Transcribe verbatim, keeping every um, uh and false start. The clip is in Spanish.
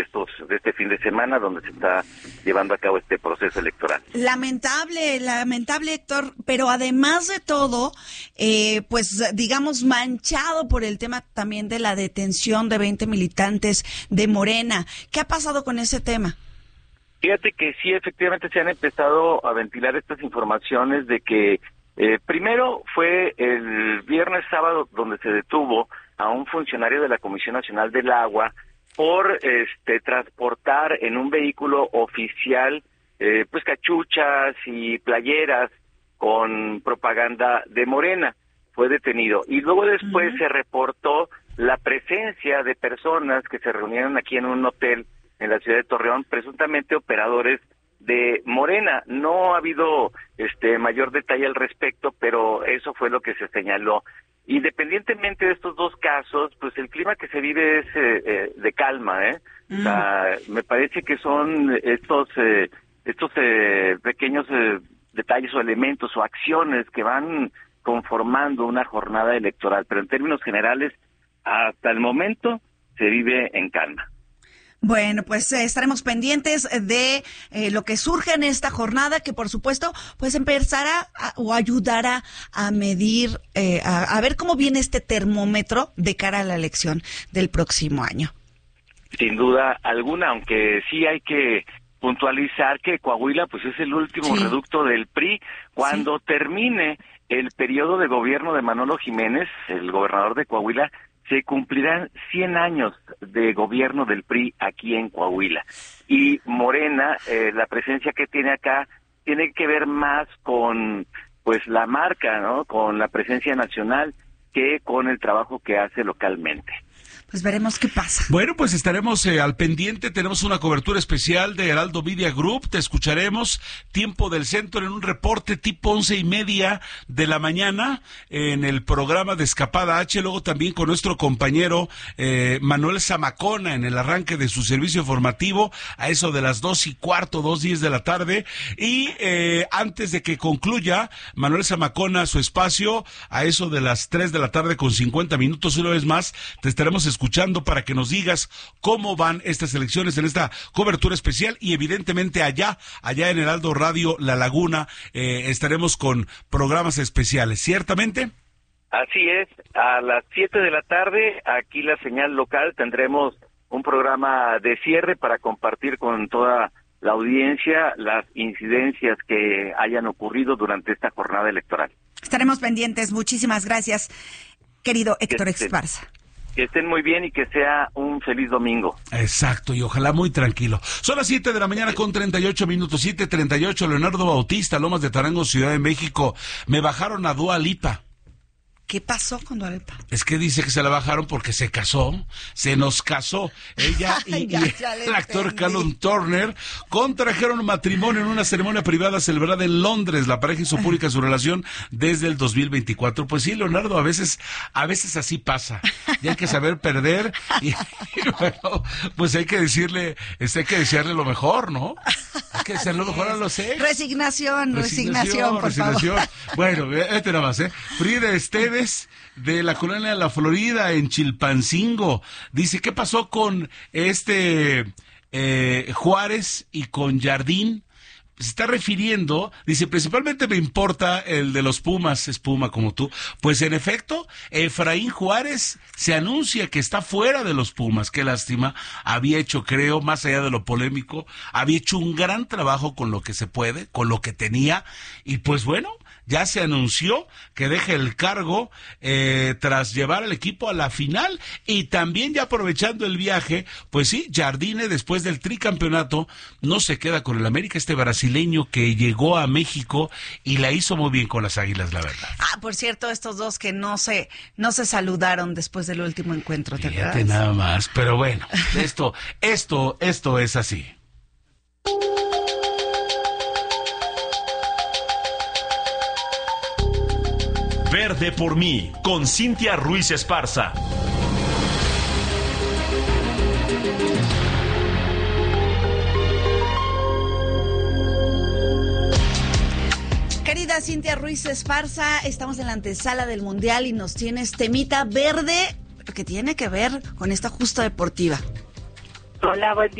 estos, de este fin de semana donde se está llevando a cabo este proceso electoral. Lamentable, lamentable, Héctor, pero además de todo, eh, pues digamos manchado por el tema también de la detención de veinte militantes de Morena. ¿Qué ha pasado con ese tema? Fíjate que sí, efectivamente se han empezado a ventilar estas informaciones de que eh, primero fue el viernes sábado donde se detuvo a un funcionario de la Comisión Nacional del Agua por este transportar en un vehículo oficial eh, pues cachuchas y playeras con propaganda de Morena. Fue detenido y luego después uh-huh. se reportó la presencia de personas que se reunieron aquí en un hotel en la ciudad de Torreón, presuntamente operadores de Morena. No ha habido este mayor detalle al respecto, pero eso fue lo que se señaló. Independientemente de estos dos casos, pues el clima que se vive es eh, eh, de calma, ¿eh? Mm. O sea, me parece que son estos eh, estos eh, pequeños eh, detalles o elementos o acciones que van conformando una jornada electoral, pero en términos generales, hasta el momento se vive en calma. Bueno, pues eh, estaremos pendientes de eh, lo que surge en esta jornada, que por supuesto pues empezará a, o ayudará a medir, eh, a, a ver cómo viene este termómetro de cara a la elección del próximo año. Sin duda alguna, aunque sí hay que puntualizar que Coahuila pues es el último sí. reducto del P R I. Cuando sí. termine el periodo de gobierno de Manolo Jiménez, el gobernador de Coahuila, se cumplirán cien años de gobierno del P R I aquí en Coahuila. Y Morena, eh, la presencia que tiene acá, tiene que ver más con pues la marca, ¿no? Con la presencia nacional que con el trabajo que hace localmente. Pues veremos qué pasa. Bueno, pues estaremos eh, al pendiente. Tenemos una cobertura especial de Heraldo Media Group. Te escucharemos Tiempo del Centro en un reporte tipo once y media de la mañana en el programa de Escapada H. Luego también con nuestro compañero eh, Manuel Zamacona en el arranque de su servicio informativo a eso de las dos y cuarto, dos diez de la tarde. Y eh, antes de que concluya Manuel Zamacona su espacio a eso de las tres de la tarde con cincuenta minutos, una vez más, te estaremos escuchando escuchando para que nos digas cómo van estas elecciones en esta cobertura especial y evidentemente allá, allá en Heraldo Radio La Laguna eh, estaremos con programas especiales, ¿ciertamente? Así es, a las siete de la tarde aquí la señal local tendremos un programa de cierre para compartir con toda la audiencia las incidencias que hayan ocurrido durante esta jornada electoral. Estaremos pendientes, muchísimas gracias, querido Héctor Esparza. Que estén muy bien y que sea un feliz domingo. Exacto, y ojalá muy tranquilo. Son las siete de la mañana con treinta y ocho minutos, siete treinta y ocho, Leonardo Bautista, Lomas de Tarango, Ciudad de México. Me bajaron a Dua Lipa. ¿Qué pasó con Dua Lipa? Es que dice que se la bajaron porque se casó, se nos casó. Ella y, ya, y ya el actor entendí. Callum Turner contrajeron matrimonio en una ceremonia privada celebrada en Londres. La pareja hizo pública su relación desde el dos mil veinticuatro. Pues sí, Leonardo, a veces, a veces así pasa. Y hay que saber perder y, y bueno, pues hay que decirle, este, hay que desearle lo mejor, ¿no? Hay que desearle lo mejor a los ex. Resignación, resignación, resignación, por resignación. favor. Bueno, este nada más, ¿eh? Frida Esteves, de la colonia de la Florida, en Chilpancingo, dice, ¿qué pasó con este eh, Juárez y con Jardín? Se está refiriendo, dice, principalmente me importa el de los Pumas, es Puma como tú. Pues en efecto, Efraín Juárez se anuncia que está fuera de los Pumas, qué lástima. Había hecho, creo, más allá de lo polémico, había hecho un gran trabajo con lo que se puede, con lo que tenía, y pues bueno, ya se anunció que deja el cargo eh, tras llevar al equipo a la final, y también ya aprovechando el viaje, pues sí, Jardine después del tricampeonato no se queda con el América, este brasileño que llegó a México y la hizo muy bien con las Águilas, la verdad. Ah, por cierto, estos dos que no se no se saludaron después del último encuentro, ¿te acuerdas? Fíjate nada más, pero bueno, esto, esto, esto es así. Verde por mí, con Cintia Ruiz Esparza. Querida Cintia Ruiz Esparza, estamos en la antesala del Mundial y nos tienes temita verde que tiene que ver con esta justa deportiva. Hola, buen